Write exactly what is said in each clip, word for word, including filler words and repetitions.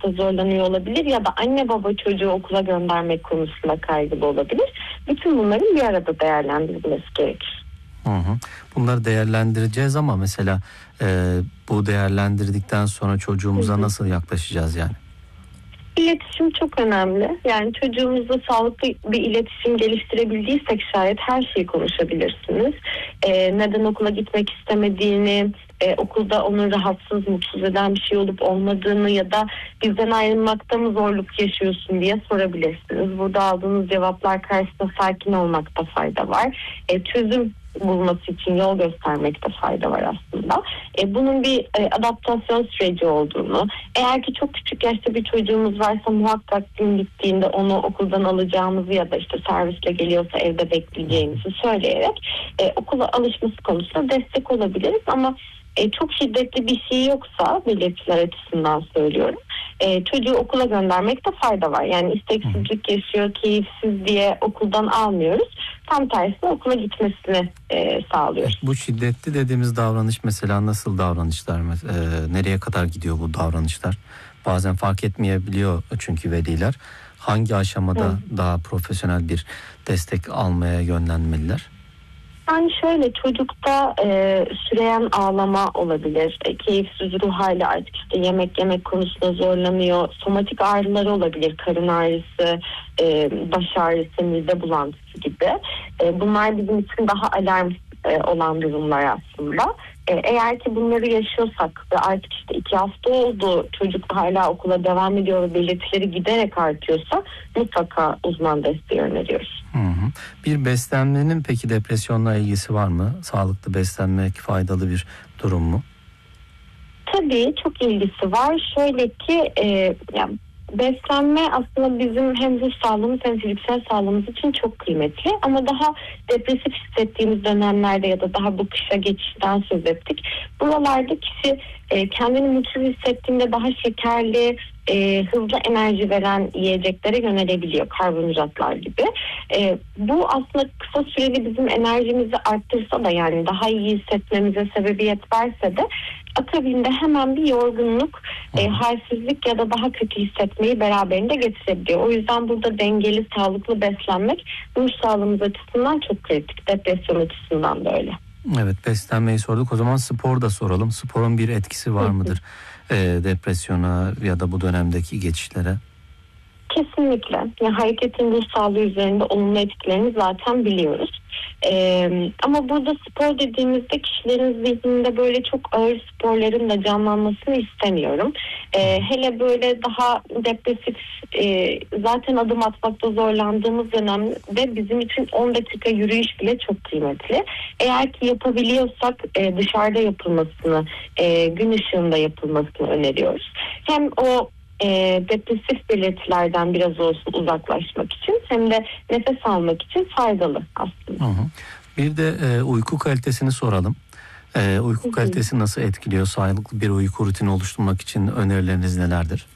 yapmakta zorlanıyor olabilir ya da anne baba çocuğu okula göndermek konusunda kaygılı olabilir. Bütün bunların bir arada değerlendirilmesi gerekir. Hı hı. Bunları değerlendireceğiz ama mesela e, bu değerlendirdikten sonra çocuğumuza Hı hı. nasıl yaklaşacağız yani? İletişim çok önemli. Yani çocuğumuzla sağlıklı bir iletişim geliştirebildiysek şayet her şeyi konuşabilirsiniz. Ee, neden okula gitmek istemediğini, e, okulda onu rahatsız, mutsuz eden bir şey olup olmadığını ya da bizden ayrılmakta mı zorluk yaşıyorsun diye sorabilirsiniz. Burada aldığınız cevaplar karşısında sakin olmakta fayda var. E, çözüm bulması için yol göstermekte fayda var aslında. E, bunun bir e, adaptasyon süreci olduğunu, eğer ki çok küçük yaşta bir çocuğumuz varsa muhakkak gün bittiğinde onu okuldan alacağımızı ya da işte servisle geliyorsa evde bekleyeceğimizi söyleyerek e, okula alışması konusunda destek olabiliriz ama e, çok şiddetli bir şey yoksa belirtiler açısından söylüyorum. E, çocuğu okula göndermekte fayda var. Yani isteksizlik yaşıyor, keyifsiz diye okuldan almıyoruz. Tam tersine okula gitmesini e, sağlıyoruz. Bu şiddetli dediğimiz davranış mesela nasıl davranışlar? E, nereye kadar gidiyor bu davranışlar? Bazen fark etmeyebiliyor çünkü veliler. Hangi aşamada Hı. daha profesyonel bir destek almaya yönlenmeliler? Yani şöyle çocukta e, süreyen ağlama olabilir, e, keyifsiz ruh hali, artık işte yemek yemek konusunda zorlanıyor, somatik ağrıları olabilir, karın ağrısı, e, baş ağrısı, mide bulantısı gibi. E, bunlar bizim için daha alarm e, olan durumlar aslında. E, eğer ki bunları yaşıyorsak ve artık işte iki hafta oldu, çocuk hala okula devam ediyor ve belirtileri giderek artıyorsa mutlaka uzman desteği öneriyoruz. Hı hı. Bir beslenmenin peki depresyonla ilgisi var mı? Sağlıklı beslenmek faydalı bir durum mu? Tabii çok ilgisi var. Şöyle ki e, yani beslenme aslında bizim hem ruh sağlığımız hem fiziksel sağlığımız için çok kıymetli. Ama daha depresif hissettiğimiz dönemlerde ya da daha bu kışa geçişten söz ettik. Buralarda kişi e, kendini mutsuz hissettiğinde daha şekerli, e, hızlı enerji veren yiyeceklere yönelebiliyor, karbonhidratlar gibi. E, bu aslında kısa süreli bizim enerjimizi arttırsa da, yani daha iyi hissetmemize sebebiyet verse de akabinde hemen bir yorgunluk, e, halsizlik ya da daha kötü hissetmeyi beraberinde getirebiliyor. O yüzden burada dengeli, sağlıklı beslenmek ruh sağlığımız açısından çok kritik. Depresyon açısından da öyle. Evet, beslenmeyi sorduk. O zaman spor da soralım. Sporun bir etkisi var mıdır e, depresyona ya da bu dönemdeki geçişlere? Kesinlikle. Yani hareketin ruh sağlığı üzerinde olumlu etkilerini zaten biliyoruz. Ee, ama burada spor dediğimizde kişilerin zihninde böyle çok ağır sporların da canlanmasını istemiyorum. Ee, hele böyle daha depresif, e, zaten adım atmakta zorlandığımız dönemde bizim için on dakika yürüyüş bile çok kıymetli. Eğer ki yapabiliyorsak e, dışarıda yapılmasını, e, gün ışığında yapılmasını öneriyoruz. Hem o E, depresif belirtilerden biraz olsun uzaklaşmak için hem de nefes almak için faydalı aslında. Hı hı. Bir de e, uyku kalitesini soralım. E, uyku Hı hı. kalitesi nasıl etkiliyor? Sağlıklı bir uyku rutini oluşturmak için önerileriniz nelerdir?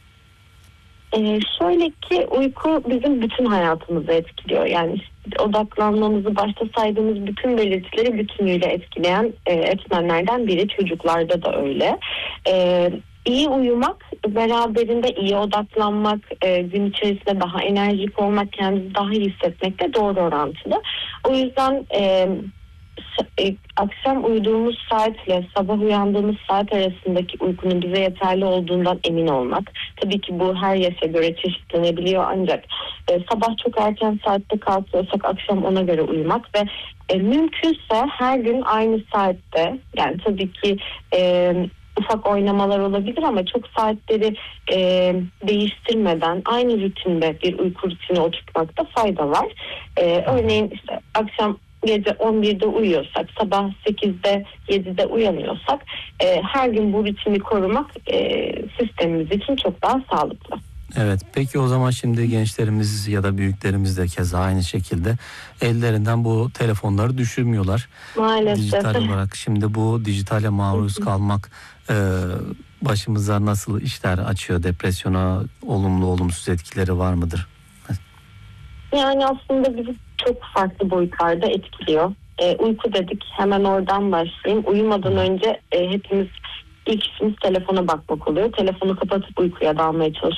E, şöyle ki uyku bizim bütün hayatımızı etkiliyor. Yani odaklanmamızı, başta saydığımız bütün belirtileri bütünüyle etkileyen e, etmenlerden biri. Çocuklarda da öyle. E, İyi uyumak, beraberinde iyi odaklanmak, e, gün içerisinde daha enerjik olmak, kendimizi daha iyi hissetmekle doğru orantılı. O yüzden e, e, akşam uyuduğumuz saatle sabah uyandığımız saat arasındaki uykunun bize yeterli olduğundan emin olmak. Tabii ki bu her yaşa göre çeşitlenebiliyor, ancak e, sabah çok erken saatte kalkıyorsak akşam ona göre uyumak ve e, mümkünse her gün aynı saatte, yani tabii ki e, ufak oynamalar olabilir ama çok saatleri e, değiştirmeden aynı rutinde bir uyku rutini oturtmakta fayda var. E, örneğin işte akşam gece on birde uyuyorsak, sabah sekizde yedide uyanıyorsak e, her gün bu rutini korumak e, sistemimiz için çok daha sağlıklı. Evet, peki o zaman şimdi gençlerimiz ya da büyüklerimiz de keza aynı şekilde ellerinden bu telefonları düşürmüyorlar. Maalesef. Dijital olarak şimdi bu dijitale maruz kalmak e, başımıza nasıl işler açıyor? Depresyona olumlu olumsuz etkileri var mıdır? Yani aslında bizi çok farklı boyutlarda etkiliyor. E, uyku dedik, hemen oradan başlayayım. Uyumadan önce e, hepimiz ilk işimiz telefona bakmak oluyor. Telefonu kapatıp uykuya dalmaya çalışıyoruz.